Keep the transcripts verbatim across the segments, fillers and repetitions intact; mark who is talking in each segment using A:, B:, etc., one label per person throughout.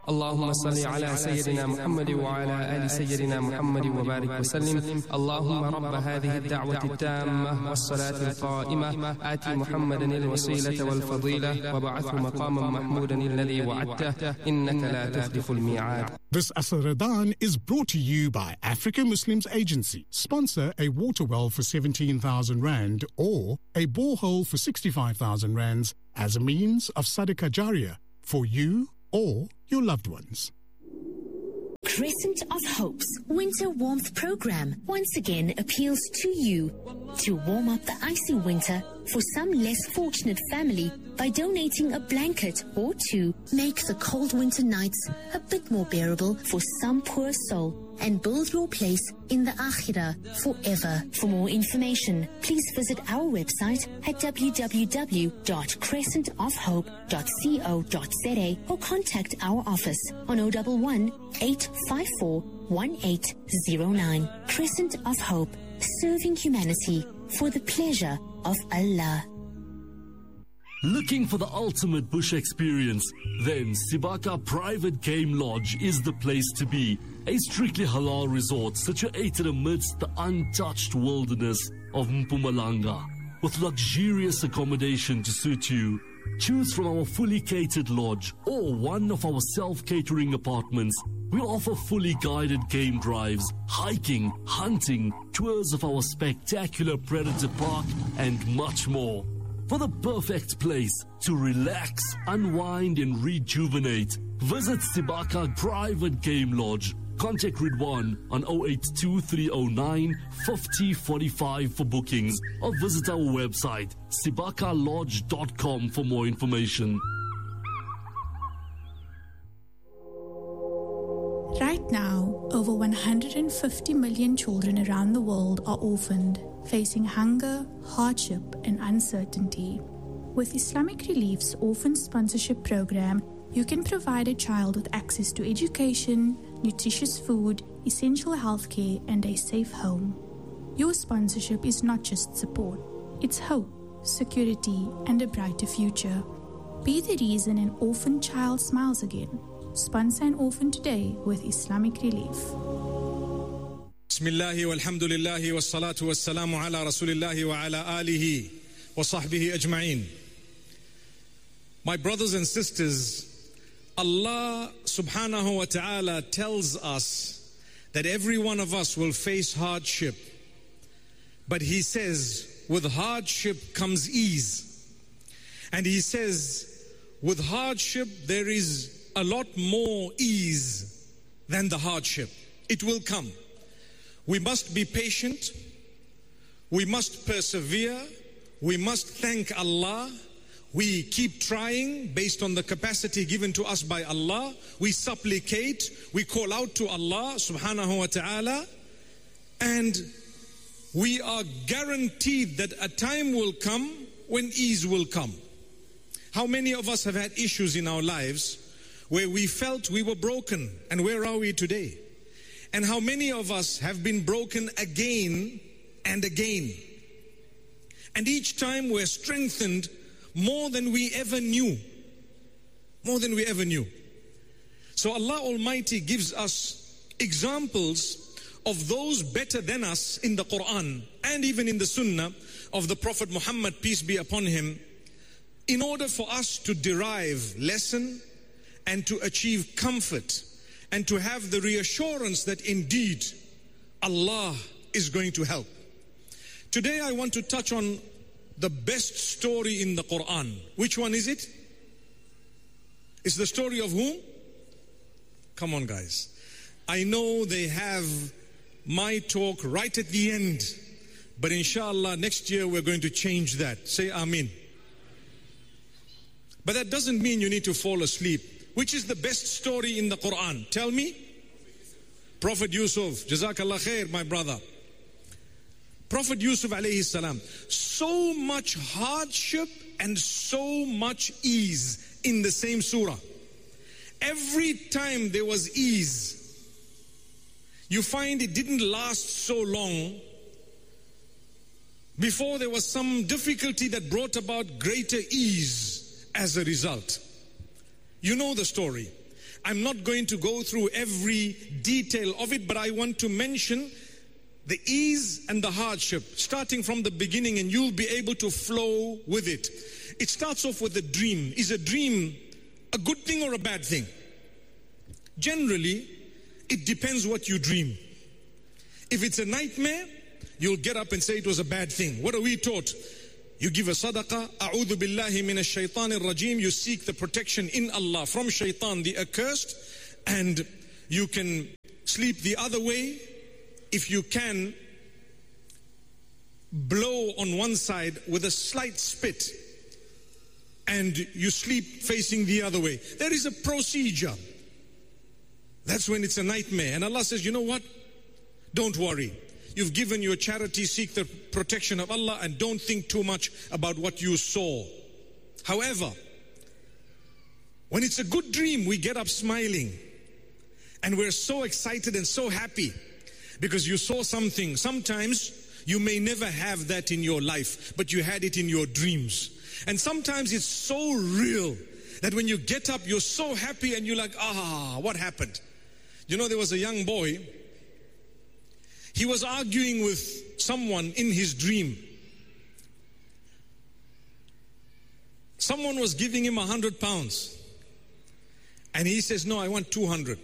A: اللهم صل على سيدنا محمد وعلى آل سيدنا محمد وبارك وسلم. اللهم رب هذه الدعوة التامة والصلاة القائمة آت محمدا الوسيلة والفضيلة وابعثه مقاما محمودا الذي وعدته إنك لا تخلف الميعاد.
B: This Asr Ramadan is brought to you by African Muslims Agency. Sponsor a water well for seventeen thousand rand or a borehole for sixty-five thousand rands as a means of Sadaqah Jariyah for you or your loved ones.
C: Crescent of Hope's Winter Warmth Program once again appeals to you to warm up the icy winter for some less fortunate family by donating a blanket or two. Make the cold winter nights a bit more bearable for some poor soul and build your place in the Akhirah forever. For more information, please visit our website at w w w dot crescent of hope dot co dot za or contact our office on zero one one, eight five four, one eight zero nine. Crescent of Hope, serving humanity for the pleasure of Allah.
D: Looking for the ultimate bush experience? Then Sibaka Private Game Lodge is the place to be. A strictly halal resort situated amidst the untouched wilderness of Mpumalanga. With luxurious accommodation to suit you. Choose from our fully catered lodge or one of our self-catering apartments. We offer fully guided game drives, hiking, hunting, tours of our spectacular Predator Park and much more. For the perfect place to relax, unwind and rejuvenate, visit Sibaka Private Game Lodge. Contact Ridwan on zero eight two three zero nine five zero four five for bookings or visit our website sibaka lodge dot com for more information.
E: Right now, over one hundred fifty million children around the world are orphaned, facing hunger, hardship, and uncertainty. With Islamic Relief's Orphan Sponsorship Program, you can provide a child with access to education, nutritious food, essential healthcare, and a safe home. Your sponsorship is not just support, it's hope, security, and a brighter future. Be the reason an orphan child smiles again. Sponsor an orphan today with Islamic Relief.
F: Bismillah walhamdulillah wassalatu wassalamu ala rasulillah wa ala alihi wa sahbihi ajma'in. My brothers and sisters, Allah subhanahu wa ta'ala tells us that every one of us will face hardship. But He says, with hardship comes ease. And He says, with hardship there is a lot more ease than the hardship. It will come. We must be patient. We must persevere. We must thank Allah. We keep trying based on the capacity given to us by Allah. We supplicate. We call out to Allah subhanahu wa ta'ala. And we are guaranteed that a time will come when ease will come. How many of us have had issues in our lives where we felt we were broken, and where are we today? And how many of us have been broken again and again? And each time we're strengthened more than we ever knew. More than we ever knew. So Allah Almighty gives us examples of those better than us in the Quran and even in the Sunnah of the Prophet Muhammad, peace be upon him, in order for us to derive lesson and to achieve comfort and to have the reassurance that indeed Allah is going to help. Today I want to touch on the best story in the Quran. Which one is it? It's the story of whom? Come on guys. I know they have my talk right at the end, but inshallah next year we're going to change that. Say Ameen. But that doesn't mean you need to fall asleep. Which is the best story in the Quran? Tell me. Prophet Yusuf. Jazakallah khair, my brother. Prophet Yusuf alayhi salam. So much hardship and so much ease in the same surah. Every time there was ease, you find it didn't last so long before there was some difficulty that brought about greater ease as a result. You know the story. I'm not going to go through every detail of it, but I want to mention the ease and the hardship, starting from the beginning, and you'll be able to flow with it. It starts off with a dream. Is a dream a good thing or a bad thing? Generally, it depends what you dream. If it's a nightmare, you'll get up and say it was a bad thing. What are we taught? You give a sadaqah, a'udhu billahi minash shaitanir rajim, you seek the protection in Allah from shaitan, the accursed, and you can sleep the other way. If you can, blow on one side with a slight spit, and you sleep facing the other way. There is a procedure. That's when it's a nightmare. And Allah says, you know what? Don't worry. You've given your charity, seek the protection of Allah, and don't think too much about what you saw. However, when it's a good dream, we get up smiling. And we're so excited and so happy because you saw something. Sometimes you may never have that in your life, but you had it in your dreams. And sometimes it's so real that when you get up, you're so happy and you're like, ah, what happened? You know, there was a young boy. He was arguing with someone in his dream. Someone was giving him a hundred pounds. And he says, no, I want two hundred.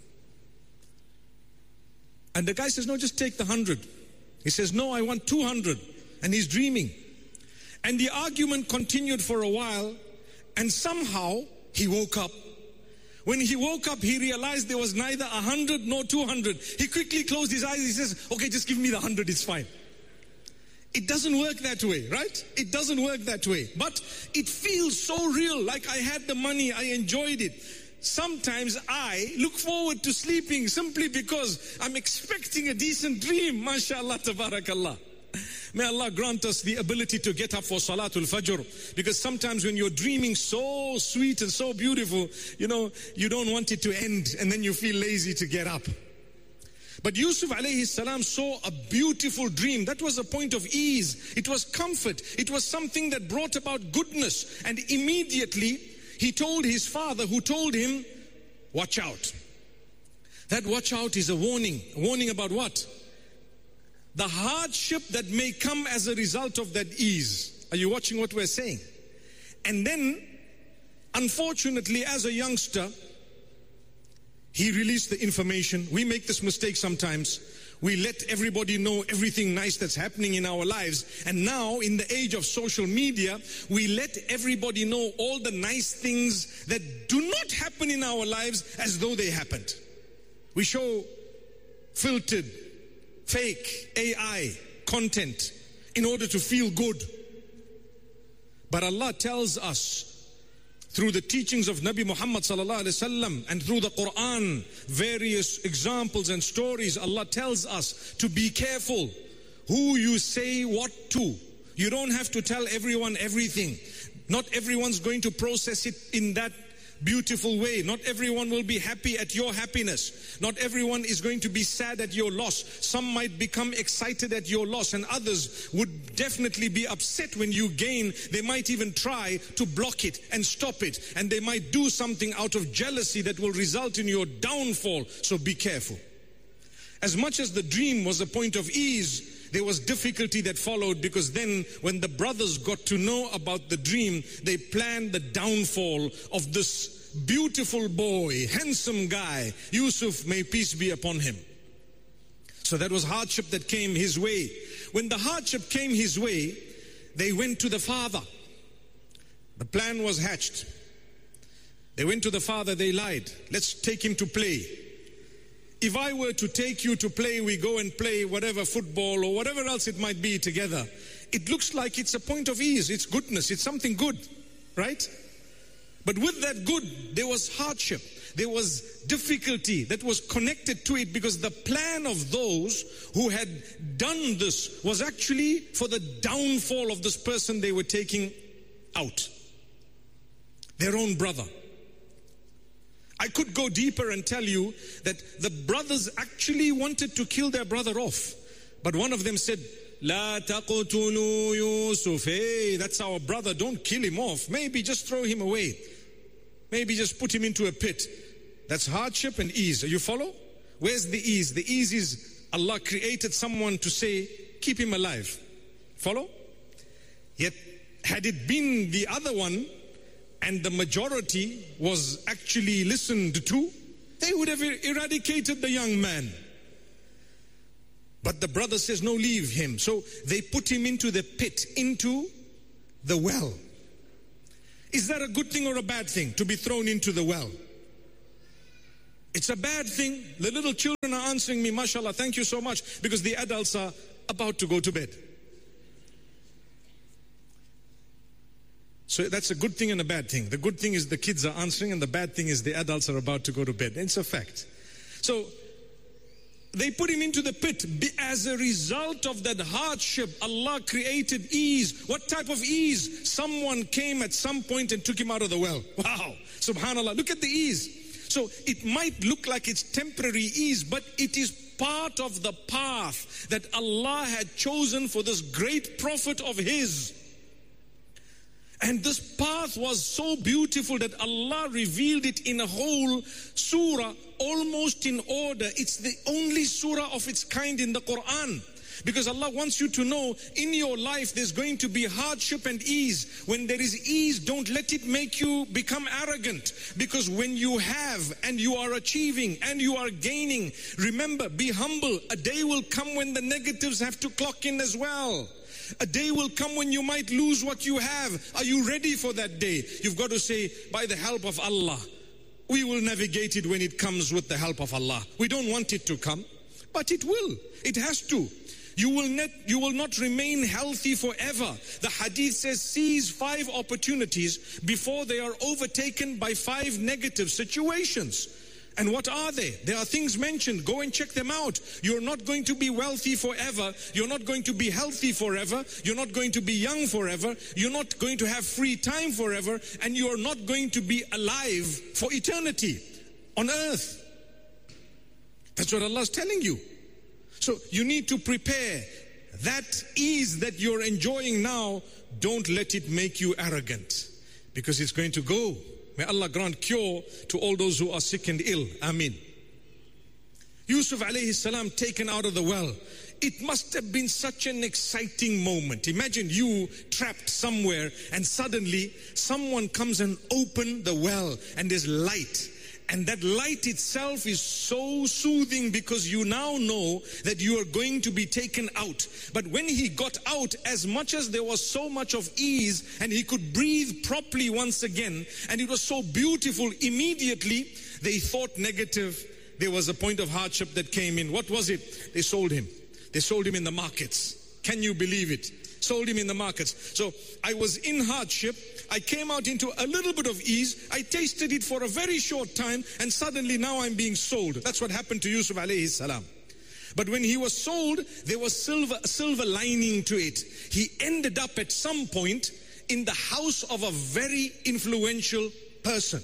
F: And the guy says, no, just take the hundred. He says, no, I want two hundred. And he's dreaming. And the argument continued for a while. And somehow he woke up. When he woke up, he realized there was neither a hundred nor two hundred. He quickly closed his eyes. He says, okay, just give me the hundred, it's fine. It doesn't work that way, right? It doesn't work that way. But it feels so real, like I had the money, I enjoyed it. Sometimes I look forward to sleeping simply because I'm expecting a decent dream. MashaAllah, tabarakallah. May Allah grant us the ability to get up for Salatul Fajr, because sometimes when you're dreaming so sweet and so beautiful, you know, you don't want it to end and then you feel lazy to get up. But Yusuf alayhi salam saw a beautiful dream. That was a point of ease. It was comfort. It was something that brought about goodness. And immediately he told his father, who told him, watch out. That watch out is a warning. A warning about what? The hardship that may come as a result of that ease. Are you watching what we're saying? And then, unfortunately, as a youngster, he released the information. We make this mistake sometimes. We let everybody know everything nice that's happening in our lives. And now, in the age of social media, we let everybody know all the nice things that do not happen in our lives as though they happened. We show filtered, fake A I content in order to feel good. But Allah tells us through the teachings of Nabi Muhammad sallallahu alaihi wasallam and through the Quran, various examples and stories, Allah tells us to be careful who you say what to. You don't have to tell everyone everything. Not everyone's going to process it in that beautiful way. Not everyone will be happy at your happiness. Not everyone is going to be sad at your loss. Some might become excited at your loss, and others would definitely be upset when you gain. They might even try to block it and stop it, and they might do something out of jealousy that will result in your downfall. So be careful. As much as the dream was a point of ease, there was difficulty that followed, because then when the brothers got to know about the dream, they planned the downfall of this beautiful boy, handsome guy, Yusuf, may peace be upon him. So that was hardship that came his way. When the hardship came his way, they went to the father. The plan was hatched. They went to the father, they lied. Let's take him to play. If I were to take you to play, we go and play whatever football or whatever else it might be together. It looks like it's a point of ease, it's goodness, it's something good, right? But with that good, there was hardship, there was difficulty that was connected to it, because the plan of those who had done this was actually for the downfall of this person they were taking out, their own brother. I could go deeper and tell you that the brothers actually wanted to kill their brother off. But one of them said, La taqtulu Yusuf. Hey, that's our brother, don't kill him off. Maybe just throw him away. Maybe just put him into a pit. That's hardship and ease. You follow? Where's the ease? The ease is Allah created someone to say, keep him alive. Follow? Yet, had it been the other one, and the majority was actually listened to, they would have eradicated the young man. But the brother says, no, leave him. So they put him into the pit, into the well. Is that a good thing or a bad thing, to be thrown into the well? It's a bad thing. The little children are answering me, mashallah, thank you so much, because the adults are about to go to bed. So that's a good thing and a bad thing. The good thing is the kids are answering, and the bad thing is the adults are about to go to bed. It's a fact. So they put him into the pit. As a result of that hardship, Allah created ease. What type of ease? Someone came at some point and took him out of the well. Wow, subhanallah, look at the ease. So it might look like it's temporary ease, but it is part of the path that Allah had chosen for this great prophet of His. And this path was so beautiful that Allah revealed it in a whole surah, almost in order. It's the only surah of its kind in the Quran. Because Allah wants you to know, in your life there's going to be hardship and ease. When there is ease, don't let it make you become arrogant. Because when you have, and you are achieving, and you are gaining, remember, be humble. A day will come when the negatives have to clock in as well. A day will come when you might lose what you have. Are you ready for that day? You've got to say, by the help of Allah, we will navigate it when it comes with the help of Allah. We don't want it to come, but it will. It has to. You will not, you will not remain healthy forever. The hadith says, seize five opportunities before they are overtaken by five negative situations. And what are they? There are things mentioned. Go and check them out. You're not going to be wealthy forever. You're not going to be healthy forever. You're not going to be young forever. You're not going to have free time forever. And you're not going to be alive for eternity on earth. That's what Allah's telling you. So you need to prepare. That ease that you're enjoying now, don't let it make you arrogant, because it's going to go. May Allah grant cure to all those who are sick and ill. Ameen. Yusuf alayhi salam taken out of the well. It must have been such an exciting moment. Imagine you trapped somewhere and suddenly someone comes and opens the well and there's light. And that light itself is so soothing, because you now know that you are going to be taken out. But when he got out, as much as there was so much of ease and he could breathe properly once again, and it was so beautiful, immediately they thought negative. There was a point of hardship that came in. What was it? They sold him. They sold him in the markets. Can you believe it? Sold him in the markets. So I was in hardship. I came out into a little bit of ease. I tasted it for a very short time, and suddenly now I'm being sold. That's what happened to Yusuf alayhi salam. But when he was sold, there was silver, silver lining to it. He ended up at some point in the house of a very influential person.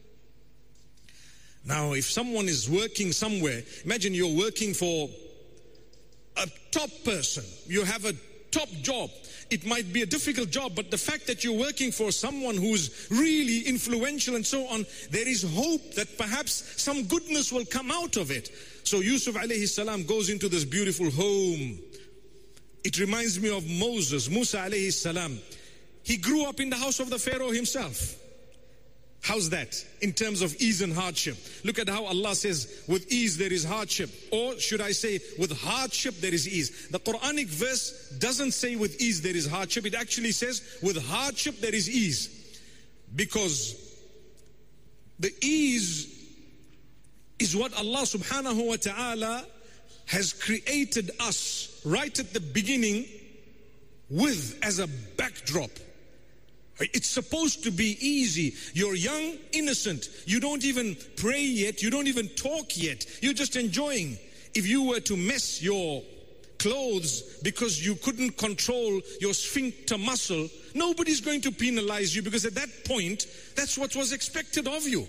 F: Now, if someone is working somewhere, imagine you're working for a top person. You have a top job. It might be a difficult job, but the fact that you're working for someone who's really influential and so on, there is hope that perhaps some goodness will come out of it. So Yusuf alayhi salam goes into this beautiful home. It reminds me of Moses, Musa alayhi salam. He grew up in the house of the Pharaoh himself. How's that in terms of ease and hardship? Look at how Allah says, with ease there is hardship. Or should I say, with hardship there is ease. The Quranic verse doesn't say with ease there is hardship. It actually says with hardship there is ease. Because the ease is what Allah subhanahu wa ta'ala has created us right at the beginning with as a backdrop. It's supposed to be easy. You're young, innocent. You don't even pray yet. You don't even talk yet. You're just enjoying. If you were to mess your clothes because you couldn't control your sphincter muscle, nobody's going to penalize you, because at that point, that's what was expected of you.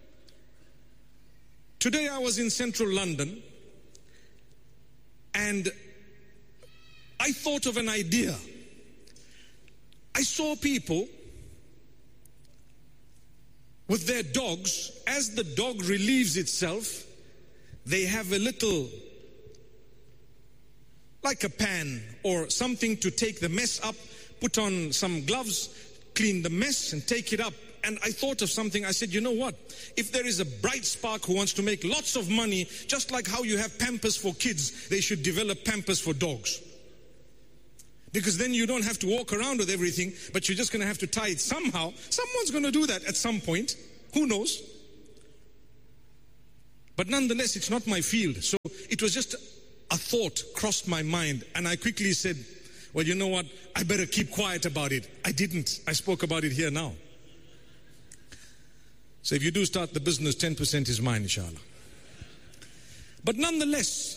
F: Today I was in central London and I thought of an idea. I saw people with their dogs, as the dog relieves itself, they have a little, like a pan or something to take the mess up, put on some gloves, clean the mess and take it up. And I thought of something. I said, you know what? If there is a bright spark who wants to make lots of money, just like how you have Pampers for kids, they should develop Pampers for dogs. Because then you don't have to walk around with everything, but you're just going to have to tie it somehow. Someone's going to do that at some point. Who knows? But nonetheless, it's not my field. So it was just a thought crossed my mind. And I quickly said, well, you know what? I better keep quiet about it. I didn't. I spoke about it here now. So if you do start the business, ten percent is mine, inshallah. But nonetheless,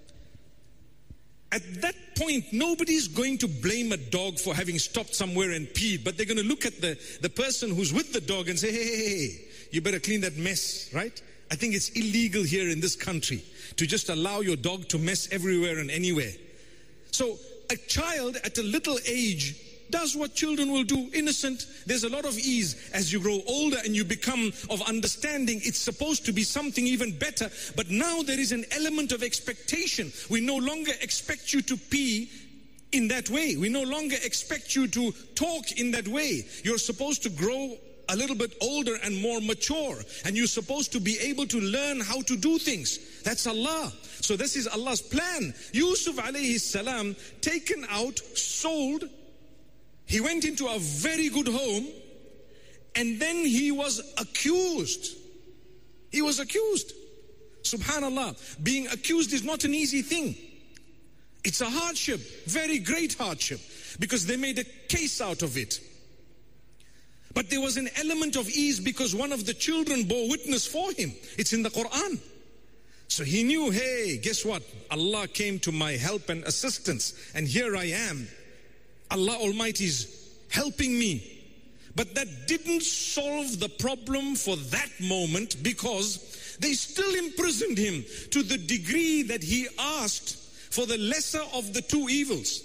F: at that point, nobody's going to blame a dog for having stopped somewhere and peed, but they're going to look at the, the person who's with the dog and say, hey, hey, hey, you better clean that mess, right? I think it's illegal here in this country to just allow your dog to mess everywhere and anywhere. So a child at a little age does what children will do, innocent. There's a lot of ease. As you grow older and you become of understanding, it's supposed to be something even better. But now there is an element of expectation. We no longer expect you to pee in that way. We no longer expect you to talk in that way. You're supposed to grow a little bit older and more mature. And you're supposed to be able to learn how to do things. That's Allah. So this is Allah's plan. Yusuf alayhi salam, taken out, sold. He went into a very good home, and then he was accused. He was accused. Subhanallah. Being accused is not an easy thing. It's a hardship, very great hardship, because they made a case out of it. But there was an element of ease because one of the children bore witness for him. It's in the Quran. So he knew, hey, guess what? Allah came to my help and assistance, and here I am. Allah Almighty is helping me. But that didn't solve the problem for that moment, because they still imprisoned him to the degree that he asked for the lesser of the two evils.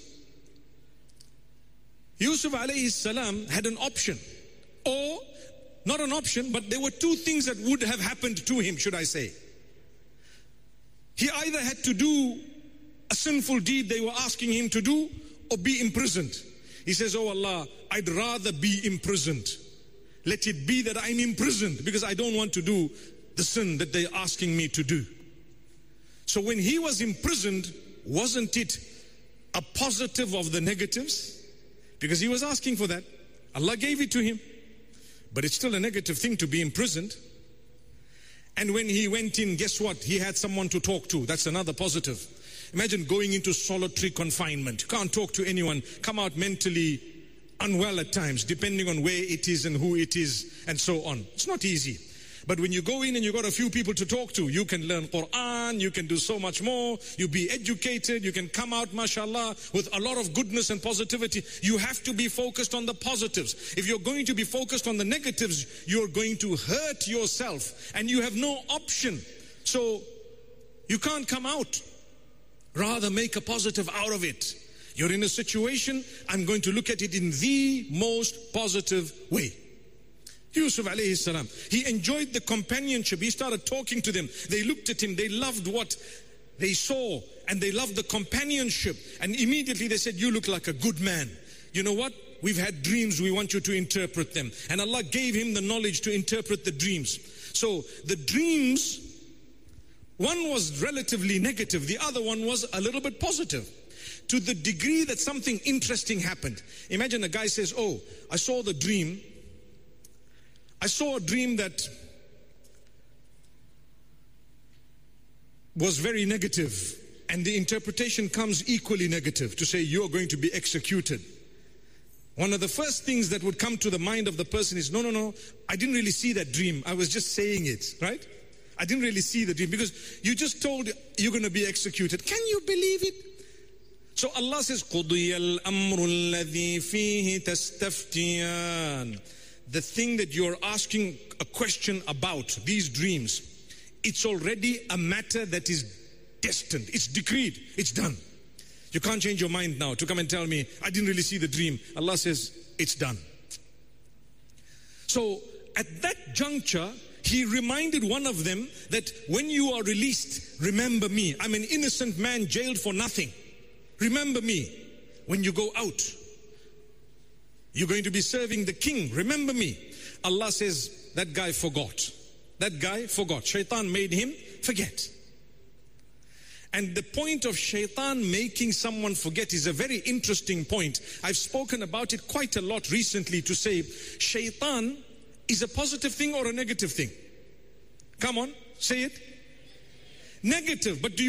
F: Yusuf alayhi salam had an option, or not an option, but there were two things that would have happened to him, should I say. He either had to do a sinful deed they were asking him to do, or be imprisoned. He says, oh Allah, I'd rather be imprisoned. Let it be that I'm imprisoned, because I don't want to do the sin that they're asking me to do. So when he was imprisoned, wasn't it a positive of the negatives? Because he was asking for that. Allah gave it to him. But it's still a negative thing to be imprisoned. And when he went in, guess what? He had someone to talk to. That's another positive. Imagine going into solitary confinement. Can't talk to anyone. Come out mentally unwell at times, depending on where it is and who it is, and so on. It's not easy. But when you go in and you got a few people to talk to, you can learn Quran, you can do so much more, you be educated, you can come out, mashallah, with a lot of goodness and positivity. You have to be focused on the positives. If you're going to be focused on the negatives, you're going to hurt yourself, and you have no option. So you can't come out. Rather make a positive out of it. You're in a situation, I'm going to look at it in the most positive way. Yusuf alayhi salam, he enjoyed the companionship. He started talking to them. They looked at him. They loved what they saw, and they loved the companionship. And immediately they said, you look like a good man. You know what? We've had dreams. We want you to interpret them. And Allah gave him the knowledge to interpret the dreams. So the dreams, one was relatively negative. The other one was a little bit positive. To the degree that something interesting happened. Imagine a guy says, oh, I saw the dream. I saw a dream that was very negative, and the interpretation comes equally negative, to say you're going to be executed. One of the first things that would come to the mind of the person is, no, no, no, I didn't really see that dream. I was just saying it, right? I didn't really see the dream, because you just told you're going to be executed. Can you believe it? So Allah says, قُضِيَ الْأَمْرُ الَّذِي فِيهِ تَسْتَفْتِيَانِ. The thing that you're asking a question about, these dreams, it's already a matter that is destined. It's decreed. It's done. You can't change your mind now to come and tell me, I didn't really see the dream. Allah says, it's done. So at that juncture, he reminded one of them that when you are released, remember me. I'm an innocent man jailed for nothing. Remember me when you go out. You're going to be serving the king. Remember me. Allah says, that guy forgot. That guy forgot. Shaitan made him forget. And the point of shaitan making someone forget is a very interesting point. I've spoken about it quite a lot recently to say, shaitan is a positive thing or a negative thing? Come on, say it. Negative, but do you